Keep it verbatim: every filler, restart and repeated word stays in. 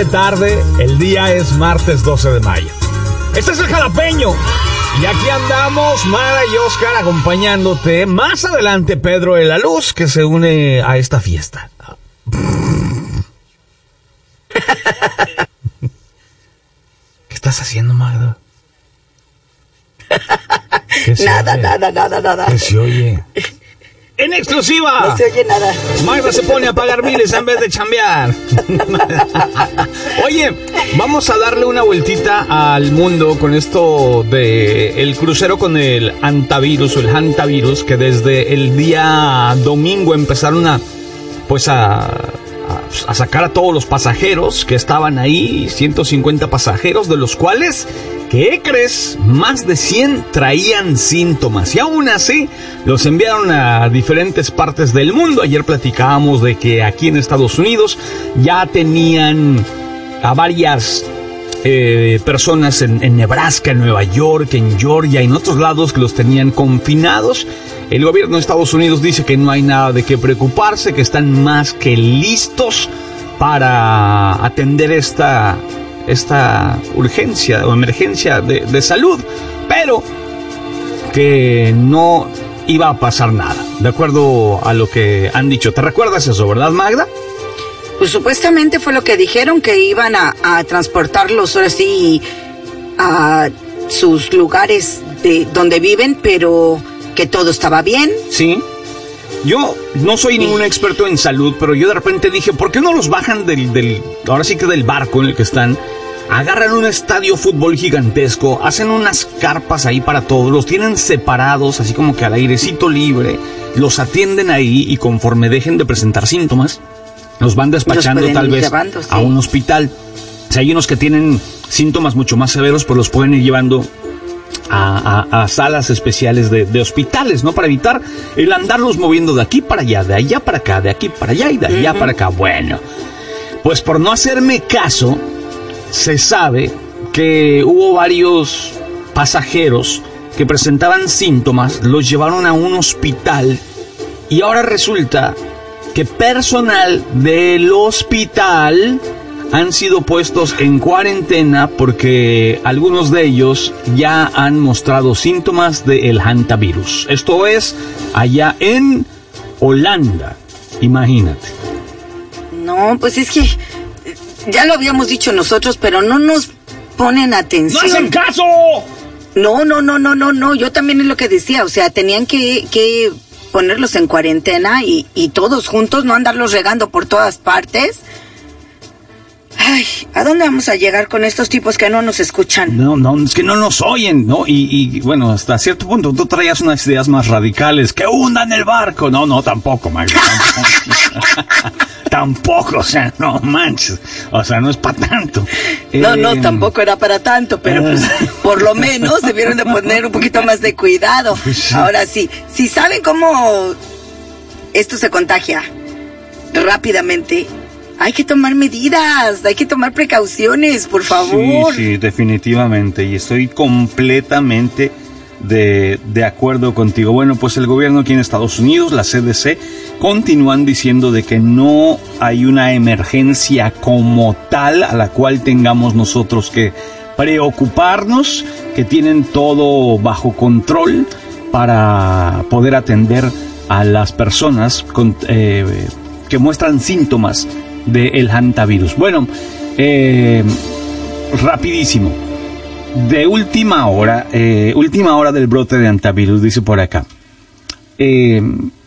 tarde, el día es martes doce de mayo. Este es el Jalapeño. Y aquí andamos, Mara y Oscar, acompañándote. Más adelante, Pedro de la Luz, que se une a esta fiesta. ¿Qué estás haciendo, Magda? Nada, nada, nada, nada. ¿Qué se oye? ¡En exclusiva! No se oye nada. Magda se pone a pagar miles en vez de chambear. Oye, vamos a darle una vueltita al mundo con esto de el crucero con el hantavirus o el hantavirus, que desde el día domingo empezaron a, pues a, a, a sacar a todos los pasajeros que estaban ahí, ciento cincuenta pasajeros, de los cuales, ¿qué crees? Más de cien traían síntomas, y aún así los enviaron a diferentes partes del mundo. Ayer platicábamos de que aquí en Estados Unidos ya tenían a varias eh, personas en, en Nebraska, en Nueva York, en Georgia y en otros lados que los tenían confinados. El gobierno de Estados Unidos dice que no hay nada de qué preocuparse, que están más que listos para atender esta... esta urgencia o emergencia de, de salud, pero que no iba a pasar nada, de acuerdo a lo que han dicho. ¿Te recuerdas eso, verdad, Magda? Pues supuestamente fue lo que dijeron, que iban a, a transportarlos ahora sí a sus lugares de donde viven, pero que todo estaba bien. Sí. Yo no soy ningún experto en salud, pero yo de repente dije, ¿por qué no los bajan del, del, ahora sí que del barco en el que están? Agarran un estadio fútbol gigantesco, hacen unas carpas ahí para todos, los tienen separados, así como que al airecito libre, los atienden ahí y conforme dejen de presentar síntomas, los van despachando los tal vez llevando, sí, a un hospital. Si hay unos que tienen síntomas mucho más severos, pues los pueden ir llevando A, a, a salas especiales de, de hospitales, ¿no? Para evitar el andarlos moviendo de aquí para allá, de allá para acá, de aquí para allá y de allá uh-huh. para acá. Bueno, pues por no hacerme caso, se sabe que hubo varios pasajeros que presentaban síntomas, los llevaron a un hospital y ahora resulta que personal del hospital han sido puestos en cuarentena porque algunos de ellos ya han mostrado síntomas del hantavirus. Esto es allá en Holanda, imagínate. No, pues es que ya lo habíamos dicho nosotros, pero no nos ponen atención. ¡No hacen caso! No, no, no, no, no, no. Yo también es lo que decía, o sea, tenían que, que ponerlos en cuarentena y, y todos juntos, no andarlos regando por todas partes. Ay, ¿a dónde vamos a llegar con estos tipos que no nos escuchan? No, no, es que no nos oyen, ¿no? Y, y bueno, hasta cierto punto tú traías unas ideas más radicales. ¡Que hundan el barco! No, no, tampoco, Magda. Tampoco. Tampoco, o sea, no manches. O sea, no es para tanto. No, eh, no, tampoco era para tanto, pero pues, por lo menos debieron de poner un poquito más de cuidado. Pues sí. Ahora sí, si saben cómo esto se contagia rápidamente, hay que tomar medidas, hay que tomar precauciones, por favor. Sí, sí, definitivamente, y estoy completamente de, de acuerdo contigo. Bueno, pues el gobierno aquí en Estados Unidos, la C D C, continúan diciendo de que no hay una emergencia como tal a la cual tengamos nosotros que preocuparnos, que tienen todo bajo control para poder atender a las personas con, eh, que muestran síntomas del hantavirus. Bueno, eh, rapidísimo. De última hora, eh, última hora del brote de hantavirus, dice por acá. Eh,